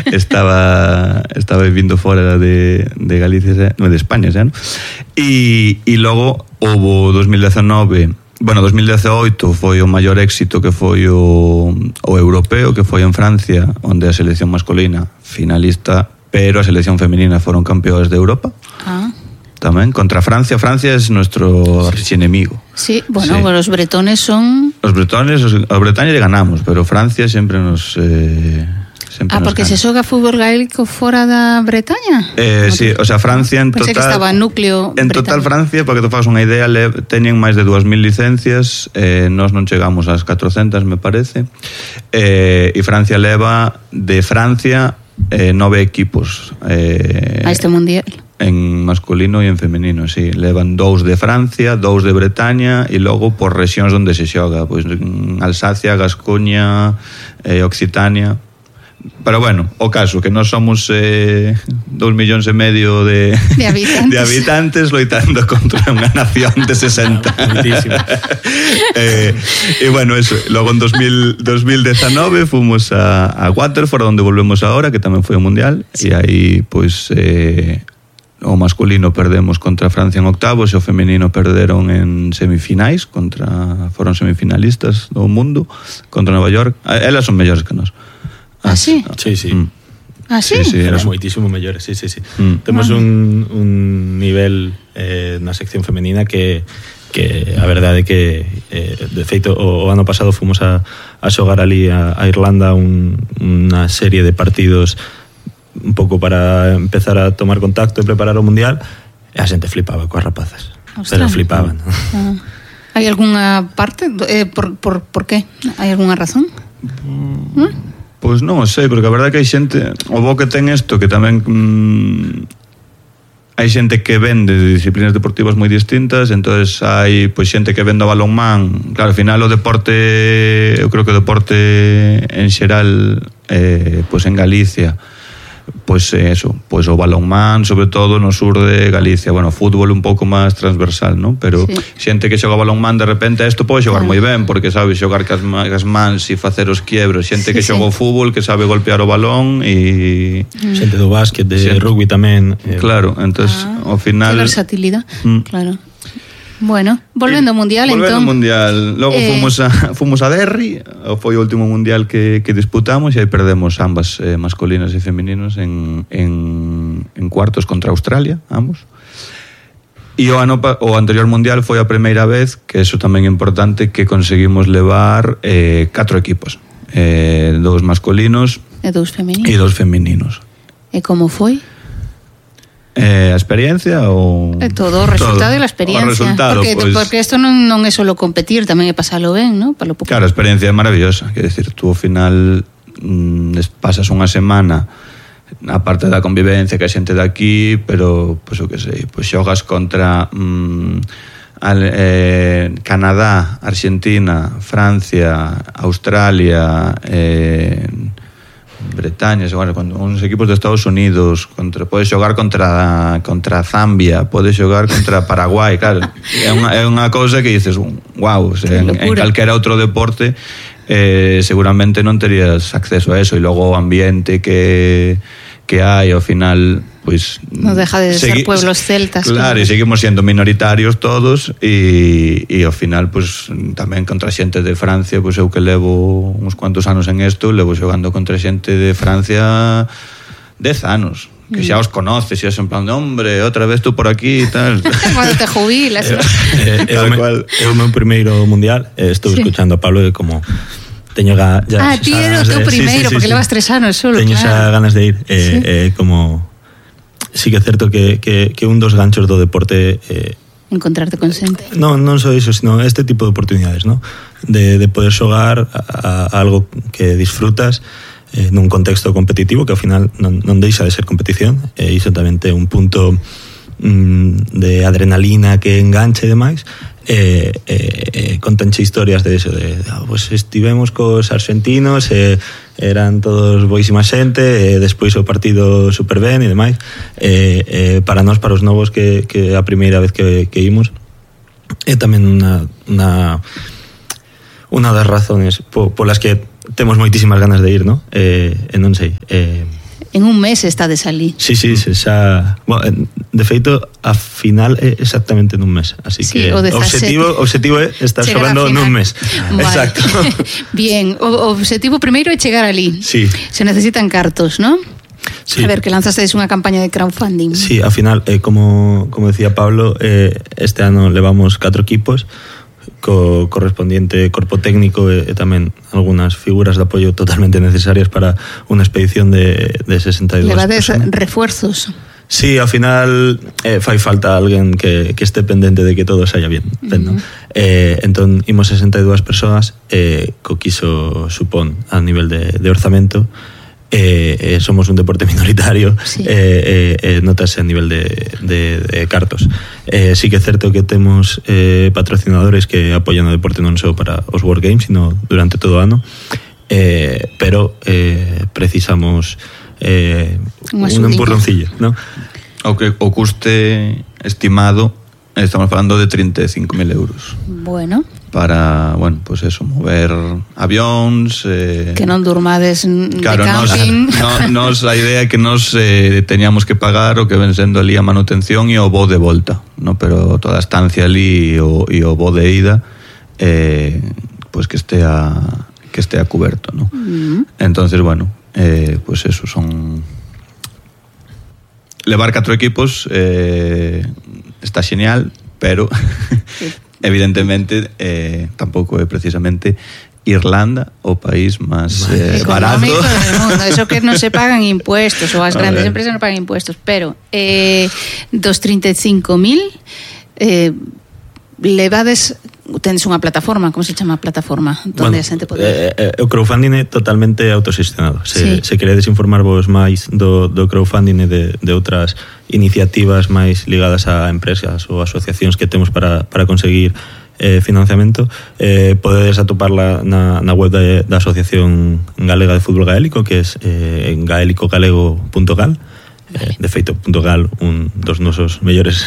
estaba vivindo fora de Galicia, de España xa, ¿no? E logo houve 2019, bueno, 2018 foi o maior éxito, que foi o europeo, que foi en Francia, onde a selección masculina finalista, pero a selección femenina foron campeones de Europa. Tamén contra Francia. Francia es nuestro archienemigo. Sí, bueno, sí. Los bretones son... Los bretones, a Bretaña le ganamos, pero Francia sempre nos... porque se xoga fútbol gaélico fora da Bretaña? Sí, o sea, Francia en Pensé total... que estaba núcleo en total Francia, para que te fagas unha idea, teñen máis de 2.000 licencias, nós non chegamos ás 400, me parece, e Francia leva de Francia 9 equipos a este mundial. En masculino e en femenino, sí. Levan 2 de Francia, 2 de Bretaña e logo por rexións onde se xoga, pois Alsacia, Gascoña, Occitania. Pero bueno, o caso que nós somos 2,5 millóns de habitantes loitando contra unha nación de 60. E bueno, eso. Logo en 2019 fomos a Waterford, onde volvemos ahora, que tamén foi o mundial, e aí pois o masculino perdemos contra Francia en octavos e o femenino perderon en semifinais, foron semifinalistas do mundo contra Nova York. Elas son mellores que nós. Sí? Sí. Sí? Sí, eran moitísimo mellores, sí. Temos un nivel na sección femenina que a verdade é que de feito o ano pasado fomos a xogar ali a Irlanda unha serie de partidos un pouco para empezar a tomar contacto e preparar o mundial, e a xente flipaba coas rapazas. Pero flipaban. Hai algunha parte? Por qué? Hai algunha razón? Pois non o sei, porque a verdade é que hai xente, o bo que ten isto, que tamén hai xente que vende de disciplinas deportivas moi distintas, entonces hai pois xente que vende o balonmán. Claro, ao final o deporte, eu creo que o deporte en xeral, pois en Galicia, pois eso, pois o balonmán, sobre todo no sur de Galicia, bueno, fútbol un pouco máis transversal, ¿no? Pero xente que xoga balonmán, de repente isto pode xogar moi ben, porque sabe xogar cas mans e facer os quiebros. Xente que xoga o fútbol, que sabe golpear o balón, e xente do básquet, de rugby tamén. Claro, entonces ao final... Que versatilidade, claro. Bueno, volvendo ao mundial, entón. Volvendo ao mundial, logo fomos a Derry, foi o último mundial que disputamos, e aí perdemos ambas, masculinas e femeninos, en cuartos contra Australia, ambos. E o anterior mundial foi a primeira vez, que eso tamén é importante, que conseguimos levar 4 equipos, 2 masculinos e 2 femininos. E como foi? A experiencia ou... Todo, o resultado e a experiencia. Porque isto non é solo competir, tamén é pasalo ben, ¿no? Claro, a experiencia é maravillosa. Quer decir, tú ao final pasas unha semana, aparte da convivencia que a xente de aquí, pero, pois o que sei, pois xogas contra Canadá, Argentina, Francia, Australia, Bretaña, bueno, uns equipos de Estados Unidos, podes xogar contra Zambia, podes xogar contra Paraguai, claro, é unha cousa que dices, wow, en calquera outro deporte seguramente non terías acceso a eso, e logo o ambiente que hai ao final, pois non deja de ser pueblos celtas, claro, e seguimos sendo minoritarios todos, e ao final pois tamén contra xente de Francia, pois eu que levo uns cuantos anos en isto, levo xogando contra xente de Francia 10 anos, que xa os conoces, e é en plan de, hombre, outra vez tú por aquí e tal. Cuando te jubilas. É o meu primeiro mundial, estou escuchando a Pablo e como teño ti era o teu primeiro, porque levas 3 anos solo. Teño xa ganas de ir, como sí que é certo que un dos ganchos do deporte encontrarte con xente. Non só iso, sino este tipo de oportunidades, ¿no? De poder xogar a algo que disfrutas nun contexto competitivo, que ao final non deixa de ser competición, e iso tamén ten un punto de adrenalina que enganche e demais. Contanche historias de eso, pues estivemos cos argentinos, eran todos boísima xente, despois o partido super ben e demais. Para nós, para os novos, que a primeira vez que imos, é tamén unha das razones polas que temos moitísimas ganas de ir, ¿no? Non sei, En un mes estades ali. Sí, xa... Bueno, de feito, a final é exactamente nun mes. Así que o objetivo é estar xogando nun mes. Vale. Exacto. Bien, o objetivo primeiro é chegar ali. Sí. Se necesitan cartos, ¿no? Sí. A ver, que lanzasteis unha campaña de crowdfunding. Sí, ao final, como decía Pablo, este ano levamos 4 equipos, co correspondiente corpo técnico e tamén algunhas figuras de apoio totalmente necesarias para unha expedición de 62 Levades personas. Refuerzos. Sí, ao final fai falta alguén que este pendente de que todo saia bien, ¿no? Entón, imos 62 persoas co que iso supón a nivel de orzamento. Somos un deporte minoritario, sí. Notase a nivel de cartos. Sí que é certo que temos patrocinadores que apoian o deporte non só para os World Games, sino durante todo o ano, pero precisamos un empurroncillo, ¿no? O custe estimado, estamos falando de 35.000 euros. Bueno, para, bueno, pues eso, mover avións, que non durmades claro, de camping. Nos a idea é que nos teníamos que pagar o que ven sendo ali a manutención e o voo de volta, no, pero toda a estancia ali e o voo de ida pues que estea cuberto, no. Entonces, bueno, pues eso son levar 4 equipos, está genial, pero sí. Evidentemente tampouco é precisamente Irlanda o país máis barato del mundo. Eso que non se pagan impuestos, ou as grandes empresas non pagan impuestos, pero dos 35.000 levades, tendes unha plataforma, como se chama a plataforma onde a xente pode... O crowdfunding é totalmente autoxestionado. Se queredes informarvos máis do crowdfunding e de outras iniciativas máis ligadas a empresas ou asociacións que temos para conseguir financiamento, podedes atoparla na web da Asociación Galega de Fútbol Gaélico, que é gaelicogalego.gal. De feito, .gal, un dos nosos mellores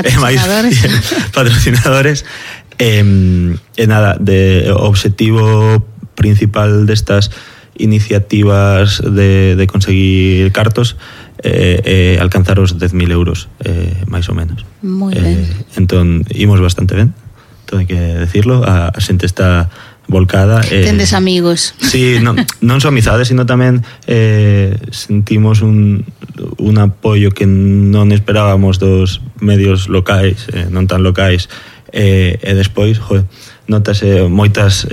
patrocinadores. E nada, o objetivo principal destas iniciativas de conseguir cartos alcanzar os 10.000 euros, máis ou menos. Moi ben. Entón, imos bastante ben, todo hai que decirlo, a xente está volcada. Tendes amigos. Sí, non só amizades, sino tamén sentimos un apoio que non esperábamos dos medios locais, non tan locais, e despois, notase moitas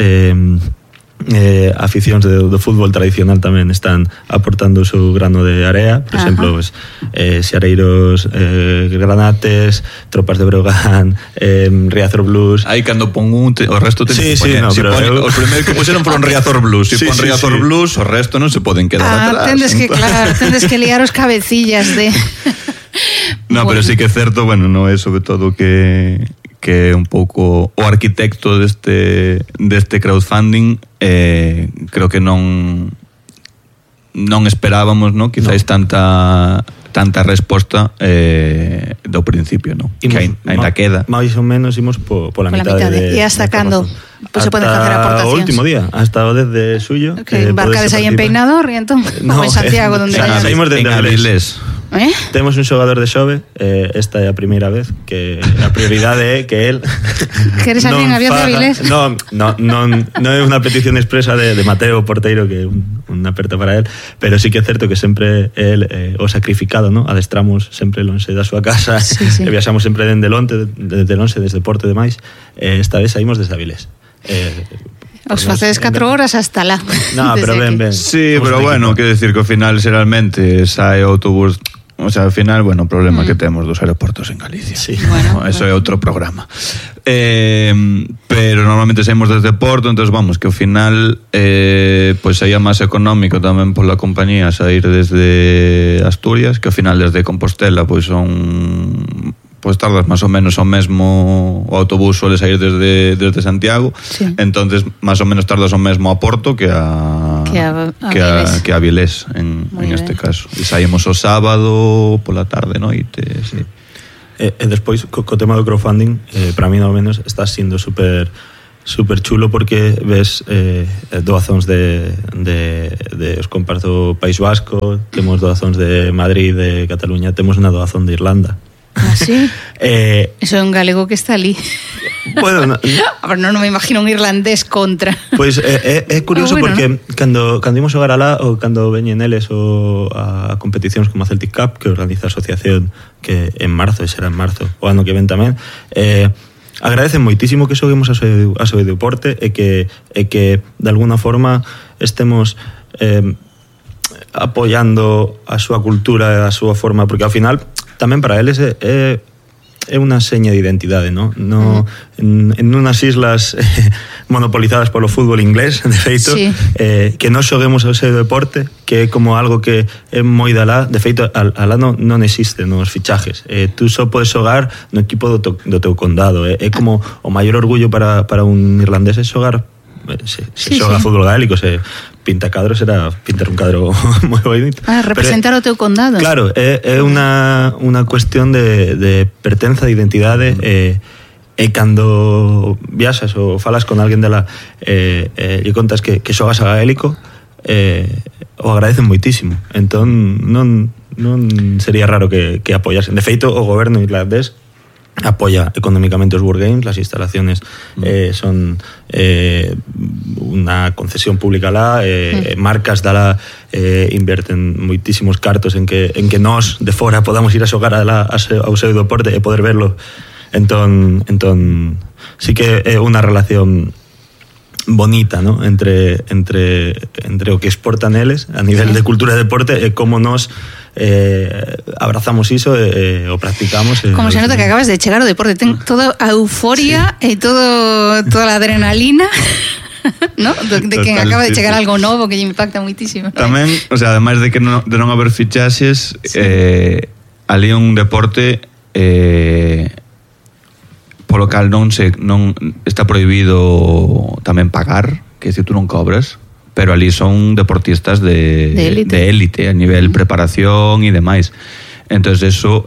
aficións do fútbol tradicional tamén están aportando o seu grano de area, por exemplo, pues, Xareiros, Granates, Tropas de Breogán, Riazor Blues. Aí cando pon o resto ten que poñer. No, os primeiros que puxeron foron Riazor Blues. Se pon Riazor Blues, o resto non se poden quedar atrás. Tendes que liar os cabecillas de... No, pero sí que é certo, bueno, non é sobre todo que un pouco o arquitecto deste crowdfunding, creo que non esperábamos, no, quizáis tanta resposta do principio, no, que ainda queda. Mais ou menos imos pola mitade. E hasta cando se poden facer aportacións? O último día, hasta o 10 de suyo. Que embarcades aí en Peinador e entón, como en Santiago, donde saímos de Avilés. Temos un xogador de Xove, esta é a primeira vez que a prioridade é que él queres alguén avión de Avilés? Non é unha petición expresa de Mateo Porteiro, que é unha aperta para él, pero sí que é certo que sempre él o sacrificado, ¿no? Adestramos sempre lonxe da súa casa, e viaxamos sempre dende lonxe, desde Porto e demais. Esta vez saímos desde Avilés. Os facedes 4 horas hasta lá. No, pero ben. Sí, pero bueno, quero decir que ao final xeralmente sai o autobús. O sea, al final, bueno, o problema que temos dos aeroportos en Galicia. Sí. Bueno, eso é outro programa. Pero normalmente saímos desde Porto, entonces vamos, que ao final pues sería máis económico tamén pola compañía sair desde Asturias, que ao final desde Compostela pues son... pues tardas máis ou menos o mesmo, o autobús suele sair desde Santiago, sí. Entonces máis ou menos tardas o mesmo a Porto que a Avilés en este caso. E saímos o sábado pola tarde, noite, sí. E despois co tema do crowdfunding, para mí ao menos está sendo super super chulo porque ves doazóns de os compas do País Vasco, temos doazóns de Madrid, de Cataluña, temos unha doazón de Irlanda. ¿Ah, sí? Eso é un galego que está ali. Bueno, non me imagino un irlandés contra. Pois é curioso porque cando imos xogar alá ou cando veñen eles a competicións como a Celtic Cup que organiza a asociación que en marzo, será en marzo, o ano que ven tamén, agradecen moitísimo que xoguemos a seu deporte e que de alguna forma estemos apoiando a súa cultura e a súa forma, porque ao final tamén para eles é unha seña de identidade, ¿no? En unas islas monopolizadas polo fútbol inglés, de feito, sí. Que non xoguemos ao seu deporte, que é como algo que é moi de alá, de feito, alá non existe nos fichajes. Tú só podes xogar no equipo do teu condado. É como o maior orgullo para un irlandés é xogar se xoga fútbol gaélico, se pinta cadros, era pintar un cadro moi bonito. Representar o teu condado. Claro, é unha cuestión de pertenza, de identidade, e cando viaxas ou falas con alguén dela e contas que xogas a gaélico, o agradecen moitísimo. Entón non sería raro que apoyasen. De feito, o goberno irlandés apoya económicamente os World Games, las instalaciones son una concesión pública lá, marcas dala inverten moitísimos cartos en que nós de fora podamos ir a xogar ao seu deporte e poder verlo. Entón sí que é unha relación bonita, ¿no? entre o que exportan eles a nivel de cultura e deporte e como nós abrazamos iso o practicamos. Como se nota que acabas de chegar ao deporte, ten toda a euforia e toda a adrenalina, ¿no? De que acaba de chegar algo novo que lle impacta moitísimo, ¿no? Tamén, o sea, ademais de que non haber fichaxes, ali un deporte polo cal non está prohibido tamén pagar, que se tú non cobras, pero ali son deportistas de élite a nivel preparación e demais. Entonces eso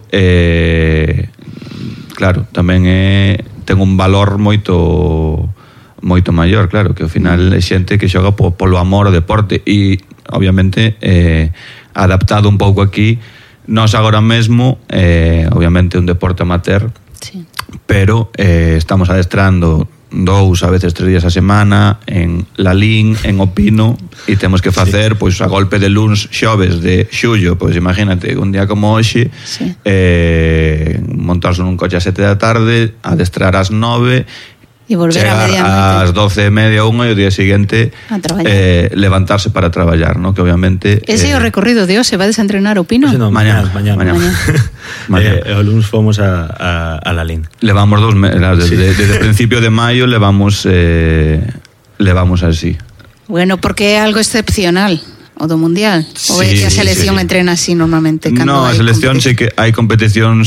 claro, tamén ten un valor moito maior, claro, que ao final é xente que xoga polo amor ao deporte e obviamente adaptado un pouco aquí. Nós agora mesmo obviamente un deporte amateur, sí, pero estamos adestrando 2 a veces 3 días a semana en Lalín, en Opino, e temos que facer pois a golpe de luns xoves de xullo, pois imagínate, un día como hoxe, sí, montarse nun coche a 7 da tarde, adestrar ás 9 e volver a medianoite ás 12:30 ou 1 e o día seguinte levantarse para traballar, ¿no? Que obviamente ese é o recorrido de hoxe, vades a entrenar o Pino? No, mañana. O lunes fomos a Lalín. Levamos 2 meses desde el principio de mayo levamos así. Bueno, porque é algo excepcional o do mundial, ou é que a selección entrena así normalmente? No, a selección sí que hai competicións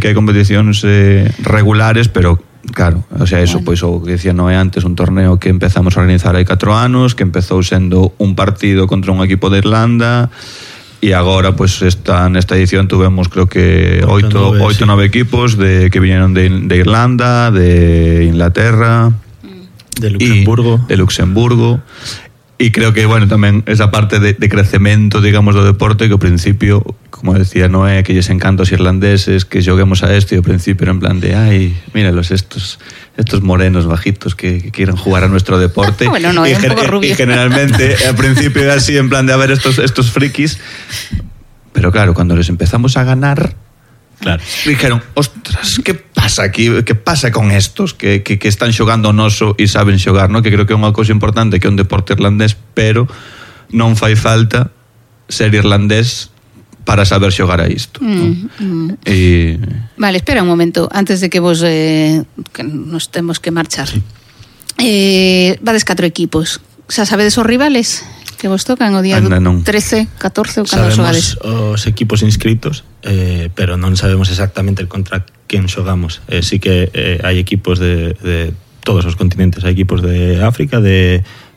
regulares, pero claro, o sea, eso, pois o que decía Noé antes, un torneo que empezamos a organizar hai 4 anos, que empezou sendo un partido contra un equipo de Irlanda e agora, pois nesta edición tuvemos creo que 8 9 equipos que viñeron de Irlanda, de Inglaterra, de Luxemburgo. E creo que, bueno, tamén esa parte de crecemento, digamos, do deporte, que ao principio, como decía Noé, que lles encanta os irlandeses, que xoguemos a esto, e ao principio era en plan de, ai, míralos, estos morenos bajitos que quieren jugar a nuestro deporte. Bueno, no, é un pouco rubio. Y generalmente, al principio era así, en plan de, a ver, estos frikis. Pero claro, cuando les empezamos a ganar, claro, dijeron, ostras, ¿qué pasa aquí? ¿Qué pasa con estos que están xogando noso e saben xogar, ¿no? Que creo que é unha cousa importante, que é un deporte irlandés, pero non fai falta ser irlandés para saber xogar a isto. Vale, espera un momento, antes de que vos que nos temos que marchar. Sí. Vades 4 equipos. Xa sabedes os rivales que vos tocan o día 13, 14 ou cando xogades? Sabemos os equipos inscritos, pero non sabemos exactamente contra quen xogamos. Sí que hai equipos de todos os continentes, hai equipos de África, de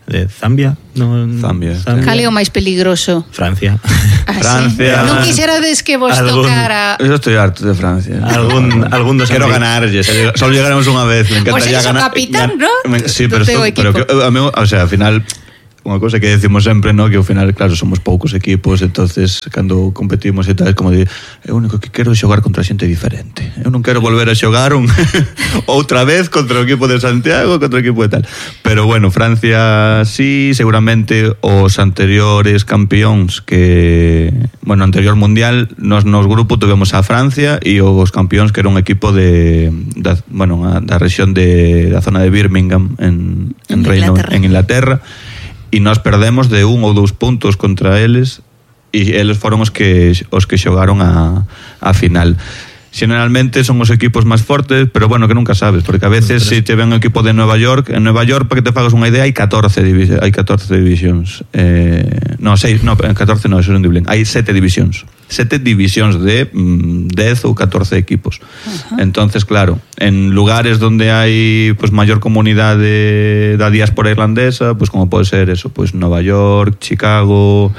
Zambia, Zambia. Cal é o máis peligroso? Francia. Francia. Non quixerades que vos tocara. Eu estou harto de Francia. Algún dos quero ganarlle, só llegaremos unha vez, me encantaría ganar. Pois capitán, ¿no? Sí, pero que a mí, o sea, al final unha cosa que decimos sempre, ¿no? Que ao final, claro, somos poucos equipos, entonces cando competimos e tal, é como de, eu único que quero é xogar contra xente diferente. Eu non quero volver a xogar outra vez contra o equipo de Santiago, contra o equipo de tal. Pero bueno, Francia sí, seguramente os anteriores campións que, bueno, anterior mundial, nos grupo tuvemos a Francia e os campións que era un equipo da rexión da zona de Birmingham en Inglaterra. E nós perdemos de 1 ou 2 puntos contra eles e eles foron os que xogaron a final. Generalmente son os equipos máis fortes, pero bueno, que nunca sabes, porque a veces se te ven o equipo de Nueva York, en Nueva York, para que te fagas unha idea, hai 14 divisións. 14 non, eso non diblén. Hai 7 divisións. 7 divisións de 10 ou 14 equipos. Entonces, claro, en lugares donde hai pues maior comunidade da diáspora irlandesa, pues como pode ser eso, pues Nova York, Chicago,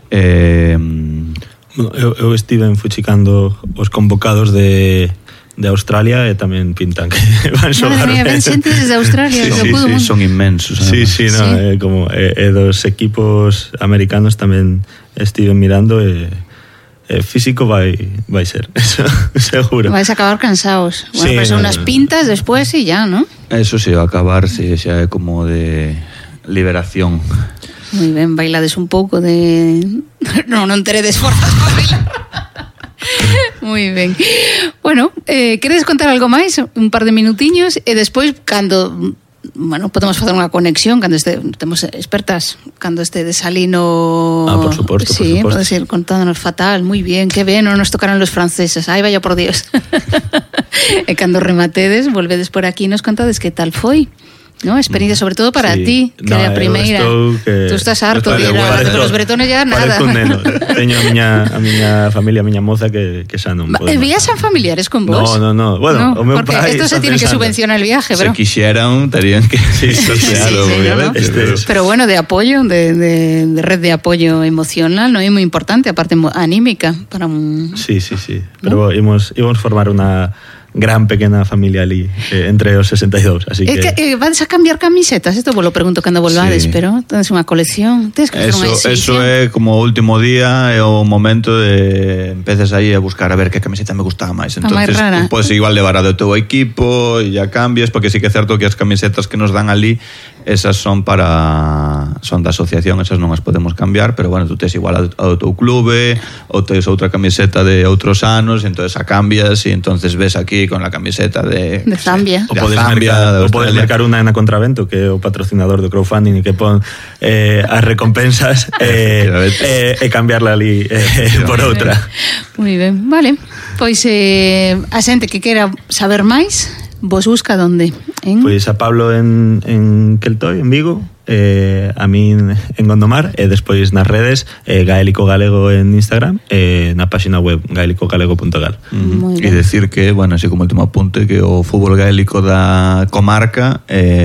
eu estive fuchicando os convocados de Australia e tamén pintan que van xogar. Ven xente desde Australia. Sí, son inmensos. Sí, como dos equipos americanos tamén estive mirando e físico vai ser, eso seguro. Vais a acabar cansados. Bueno, sí, pues son unas pintas después y ya, ¿no? Eso sí, va a acabar, sí, xa é como de liberación. Moi ben, bailades un pouco de... Non teredes forzas para bailar. Moi ben. Bueno, queredes contar algo máis? Un par de minutiños e despois, cando... Bueno, podemos facer unha conexión cando temos expertas cando estedes ali no... por suposto, sí, por suposto. podes ir contándonos fatal, moi bien, que ben, non nos tocaron los franceses, ai, vaya por Dios. E cando rematedes, volvedes por aquí e nos contades que tal foi. ¿No? Experiencia sobre todo para ti, que era a primeira. Tú estás harto de ir a los bretones ya nada. Teño a miña familia, a miña moza que xa non pode. ¿Viaxan familiares con vos? No. Bueno, o meu porque pai esto se tiene que subvencionar el viaje, pero... Se quixeran, terían que... Sí, obviamente. ¿no? Pero bueno, de apoyo, de red de apoyo emocional, ¿no? Es muy importante, aparte anímica. Para un... Sí. Pero ¿no? Íbamos formar una gran pequena familia ali entre os 62, así que vas a cambiar camisetas, esto vos lo pregunto cando volvades, sí. Pero tens unha colección, tens que facer unha exhibición. Eso é como o último día, é o momento de empeces aí a buscar a ver que camiseta me gustaba máis. Entonces, podes igual levar a do teu equipo e ya cambias, porque sí que é certo que as camisetas que nos dan ali, esas son da asociación, esas non as podemos cambiar, pero bueno, tú tes igual a do teu clube, ou tes outra camiseta de outros anos, entonces a cambias e entonces ves aquí con la camiseta de Zambia. O podes mercar unha na Contravento, que é o patrocinador do crowdfunding, que pon as recompensas e cambiarla ali por outra. Moi ben, vale. Pois a xente que quera saber máis, vos busca donde? Pois a Pablo en Keltoy, en Vigo, a min en Gondomar, e despois nas redes Gaélico Galego en Instagram, na página web gaelicogalego.gal. E decir que, bueno, así como último apunte, que o fútbol gaélico da comarca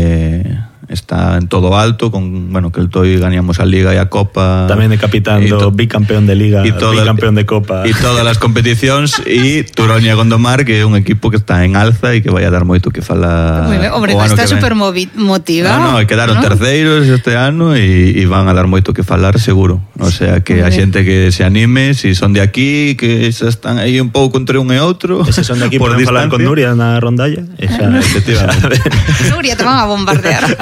está en todo alto, con, bueno, que el Toy gañamos a Liga e a Copa. Tamén de capitán do bicampeón de Liga, bicampeón de Copa. E todas as competicións, e Turoña Gondomar, que é un equipo que está en alza e que vai a dar moito que falar. Hombre, está super motivado. No, quedaron terceiros este ano e van a dar moito que falar, seguro. O sea, que a xente que se anime, si son de aquí, que xa están aí un pouco entre un e outro. E se son de aquí, poden falar con Nuria na rondalla. Efectivamente. Nuria, te van a bombardear.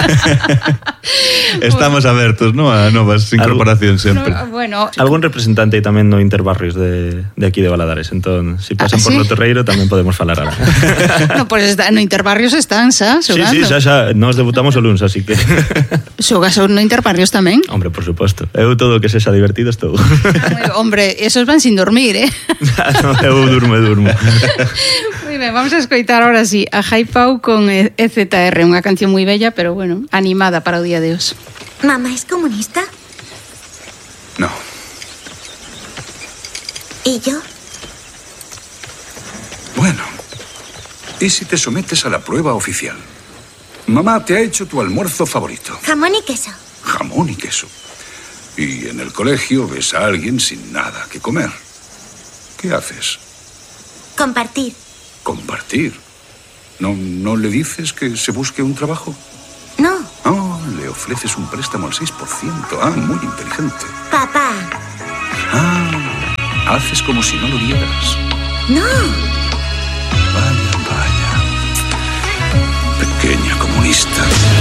Estamos abertos, ¿no? A novas incorporacións sempre. Bueno, algún representante tamén no Interbarrios de aquí de Valadares, entón, si pasan por lo Torreiro tamén podemos falar ahora. No, pues no Interbarrios están xa xogando. Sí, xa, nos debutamos o luns, así que xogas no Interbarrios tamén? Hombre, por suposto. Eu todo o que sexa divertido estou. Hombre, esos van sin dormir, No, eu durmo. Muy ben, vamos a escoitar ahora sí a Jai Pau con EZR, unha canción moi bella, pero bueno, animada para o día de hoxe. ¿Mamá es comunista? No. ¿Y yo? Bueno, ¿y si te sometes a la prueba oficial? Mamá te ha hecho tu almuerzo favorito. Jamón y queso. jamón y queso. Y en el colegio ves a alguien sin nada que comer. ¿Qué haces? Compartir. Compartir. ¿No le dices que se busque un trabajo? No. Oh, le ofreces un préstamo al 6%. Ah, muy inteligente. Papá. Ah, haces como si no lo vieras. No. Vaya, vaya. Pequeña comunista.